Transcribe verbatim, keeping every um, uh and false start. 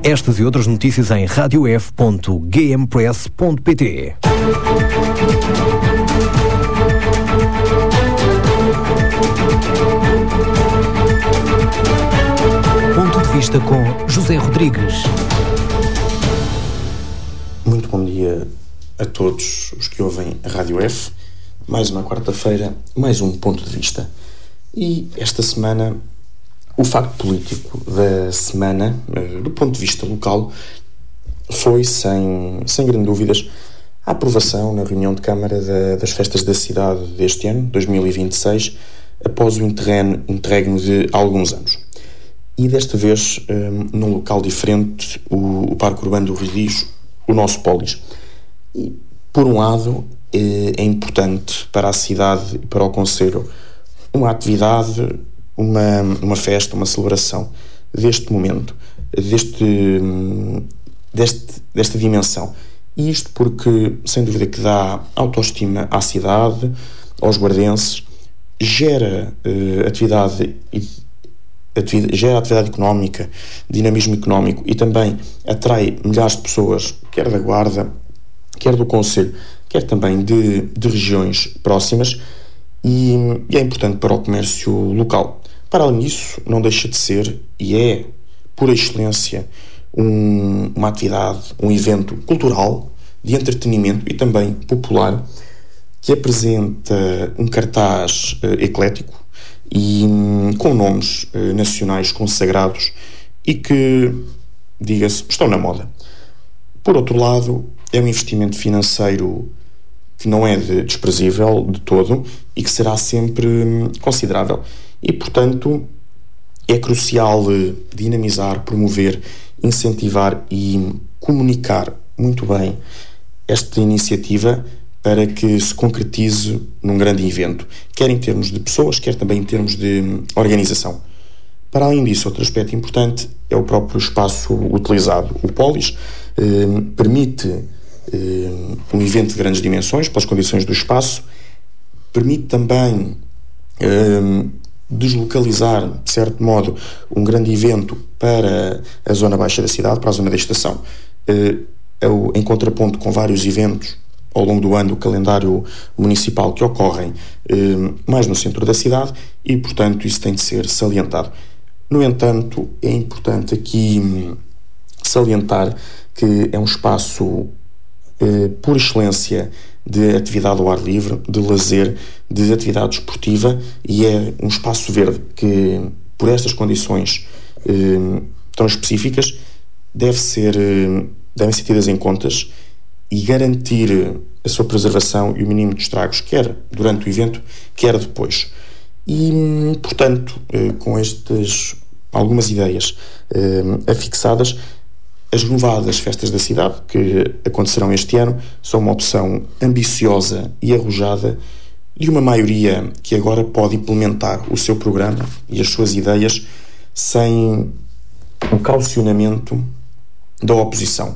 Estas e outras notícias em radio f ponto g m press ponto p t. Ponto de vista com José Rodrigues. Muito bom dia a todos os que ouvem a Rádio F. Mais uma quarta-feira, mais um ponto de vista. E esta semana, o facto político da semana, do ponto de vista local, foi, sem, sem grandes dúvidas, a aprovação na reunião de Câmara da, das festas da cidade deste ano, dois mil e vinte e seis, após o interregno, interregno de alguns anos. E desta vez, um, num local diferente, o, o Parque Urbano do Ridijo, o nosso Polis. E, por um lado, é, é importante para a cidade e para o concelho uma atividade, uma, uma festa, uma celebração deste momento, deste, deste, desta dimensão. E isto porque, sem dúvida, que dá autoestima à cidade, aos guardenses, gera uh, atividade e Atividade, gera atividade económica, dinamismo económico e também atrai milhares de pessoas, quer da Guarda, quer do concelho, quer também de, de regiões próximas e, e é importante para o comércio local. Para além disso, não deixa de ser, e é, por excelência, um, uma atividade, um evento cultural, de entretenimento e também popular, que apresenta um cartaz uh, eclético e hum, com nomes uh, nacionais consagrados e que, diga-se, estão na moda. Por outro lado, é um investimento financeiro que não é de desprezível de todo e que será sempre hum, considerável. E, portanto, é crucial uh, dinamizar, promover, incentivar e comunicar muito bem esta iniciativa para que se concretize num grande evento, quer em termos de pessoas, quer também em termos de organização. Para além disso, outro aspecto importante é o próprio espaço utilizado. O Polis eh, permite eh, um evento de grandes dimensões, pelas condições do espaço, permite também eh, deslocalizar, de certo modo, um grande evento para a zona baixa da cidade, para a zona da estação, eh, em contraponto com vários eventos ao longo do ano, o calendário municipal que ocorrem eh, mais no centro da cidade e, portanto, isso tem de ser salientado. No entanto, é importante aqui hum, salientar que é um espaço eh, por excelência de atividade ao ar livre, de lazer, de atividade esportiva e é um espaço verde que, por estas condições eh, tão específicas, deve ser, eh, devem ser tidas em contas e garantir a sua preservação e o mínimo de estragos, quer durante o evento, quer depois. E, portanto, com estas algumas ideias afixadas, as renovadas festas da cidade, que acontecerão este ano, são uma opção ambiciosa e arrojada de uma maioria que agora pode implementar o seu programa e as suas ideias sem o caucionamento da oposição.